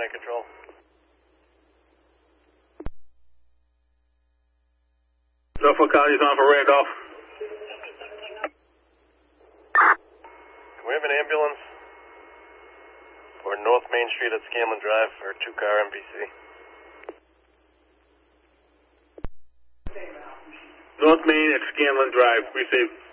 command control. Suffolk County's on for Randolph. Can we have an ambulance for North Main Street at Scanlon Drive for a 2-car MVC? North Main at Scanlon Drive, receive.